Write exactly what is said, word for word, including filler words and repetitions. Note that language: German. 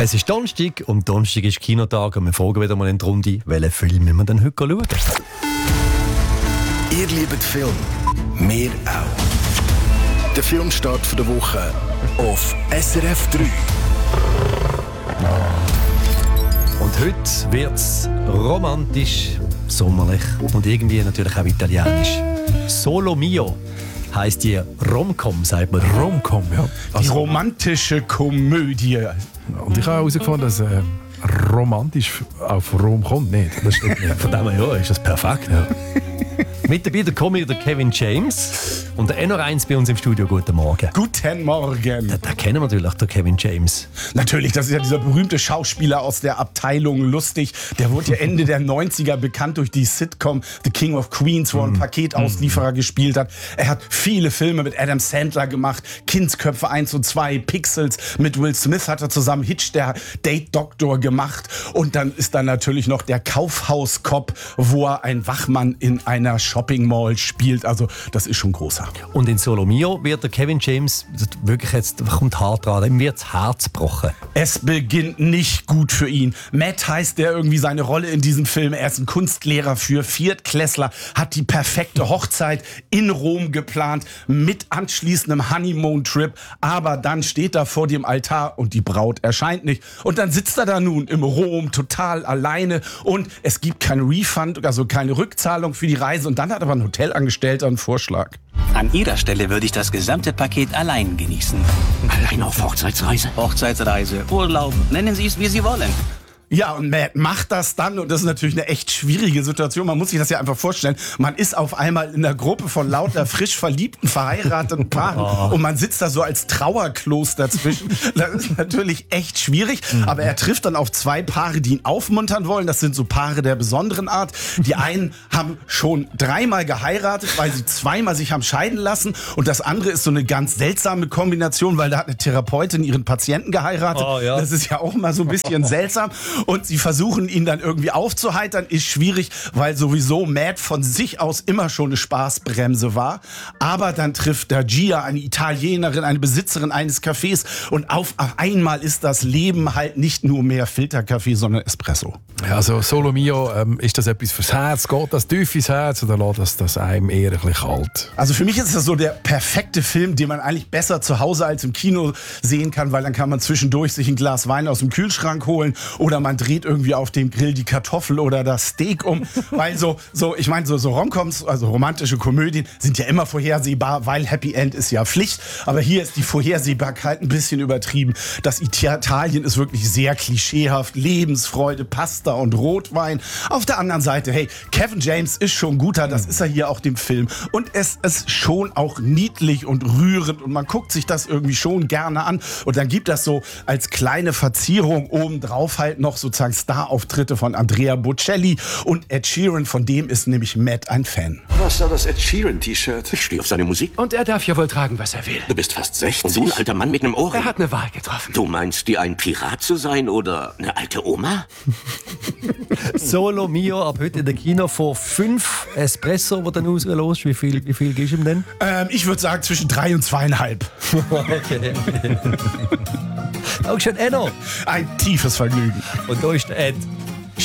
Es ist Donnerstag und Donnerstag ist Kinotag und wir fragen wieder mal in die Runde, welchen Film müssen wir denn heute schauen? Ihr liebt Film, wir auch. Der Filmstart der Woche auf S R F drei. Und heute wird es romantisch, sommerlich und irgendwie natürlich auch italienisch. Solo Mio heisst die Rom-Com, sagt man. Rom-Com, ja. Die Also, romantische Komödie. und ich habe herausgefunden, dass äh, romantisch auf Rom kommt. Nicht, das stimmt nicht. Von dem her ja, ist das perfekt. Ja. Mit dabei der Comic der Kevin James und der noch eins bei uns im Studio. Guten Morgen. Guten Morgen. Den, den kennen wir natürlich, der Kevin James. Natürlich, das ist ja dieser berühmte Schauspieler aus der Abteilung Lustig. Der wurde ja Ende der neunziger bekannt durch die Sitcom The King of Queens, wo er einen Paketauslieferer gespielt hat. Er hat viele Filme mit Adam Sandler gemacht. Kindsköpfe eins und zwei, Pixels. Mit Will Smith hat er zusammen Hitch, der Date Doktor, gemacht. Und dann ist da natürlich noch der Kaufhaus-Cop, wo er ein Wachmann in einer Shopping Mall spielt. Also das ist schon großer. Und in Solo Mio wird der Kevin James wirklich jetzt, kommt hart dran, ihm wird das Herz gebrochen. Es beginnt nicht gut für ihn. Matt heißt der irgendwie seine Rolle in diesem Film. Er ist ein Kunstlehrer für Viertklässler, hat die perfekte Hochzeit in Rom geplant mit anschließendem Honeymoon-Trip. Aber dann steht er vor dem Altar und die Braut erscheint nicht. Und dann sitzt er da nun im Rom total alleine und es gibt kein Refund, also keine Rückzahlung für die Reise. Und dann hat aber ein Hotelangestellter einen Vorschlag. An Ihrer Stelle würde ich das gesamte Paket allein genießen. Allein auf Hochzeitsreise? Hochzeitsreise, Urlaub, nennen Sie es, wie Sie wollen. Ja, und Matt macht das dann und das ist natürlich eine echt schwierige Situation. Man muss sich das ja einfach vorstellen. Man ist auf einmal in einer Gruppe von lauter frisch verliebten, verheirateten Paaren und man sitzt da so als Trauerklos dazwischen. Das ist natürlich echt schwierig, aber er trifft dann auf zwei Paare, die ihn aufmuntern wollen. Das sind so Paare der besonderen Art. Die einen haben schon dreimal geheiratet, weil sie zweimal sich haben scheiden lassen und das andere ist so eine ganz seltsame Kombination, weil da hat eine Therapeutin ihren Patienten geheiratet. Oh, ja. Das ist ja auch mal so ein bisschen seltsam. Und sie versuchen ihn dann irgendwie aufzuheitern, ist schwierig, weil sowieso Matt von sich aus immer schon eine Spaßbremse war. Aber dann trifft der Gia, eine Italienerin, eine Besitzerin eines Cafés und auf einmal ist das Leben halt nicht nur mehr Filterkaffee, sondern Espresso. Ja, also Solo Mio, ähm, ist das etwas fürs Herz? Geht das tief ins Herz oder lässt das, das einem eher ein bisschen kalt? Also für mich ist das so der perfekte Film, den man eigentlich besser zu Hause als im Kino sehen kann, weil dann kann man zwischendurch sich ein Glas Wein aus dem Kühlschrank holen oder man dreht irgendwie auf dem Grill die Kartoffel oder das Steak um. Weil so, so ich meine, so, so Romcoms, also romantische Komödien, sind ja immer vorhersehbar, weil Happy End ist ja Pflicht. Aber hier ist die Vorhersehbarkeit ein bisschen übertrieben. Das Italien ist wirklich sehr klischeehaft. Lebensfreude, Pasta und Rotwein. Auf der anderen Seite, hey, Kevin James ist schon guter, das ist er hier auch dem Film. Und es ist schon auch niedlich und rührend und man guckt sich das irgendwie schon gerne an. Und dann gibt das so als kleine Verzierung obendrauf halt noch sozusagen Star-Auftritte von Andrea Bocelli und Ed Sheeran, von dem ist nämlich Matt ein Fan. Was soll das Ed Sheeran-T-Shirt? Ich stehe auf seine Musik. Und er darf ja wohl tragen, was er will. Du bist fast sechzig. Und du ein alter Mann mit einem Ohrring. Er hat eine Wahl getroffen. Du meinst, dir ein Pirat zu sein oder eine alte Oma? Solo Mio ab heute in der Kino vor fünf Espresso, wo dann ausgelöst. Wie viel, wie viel gibst du ihm denn? Ähm, ich würde sagen zwischen drei und zweieinhalb. Okay. Auch schon Enno. Ein tiefes Vergnügen. Und da ist der Ed.